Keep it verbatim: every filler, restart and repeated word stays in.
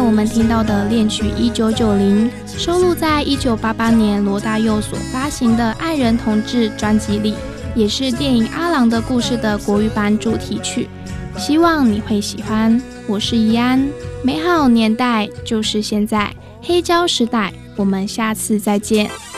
我们听到的恋曲一九九零收录在一九八八年罗大佑所发行的《爱人同志》专辑里，也是电影《阿郎的故事》的国语版主题曲，希望你会喜欢。我是怡安，美好年代就是现在，黑胶时代，我们下次再见。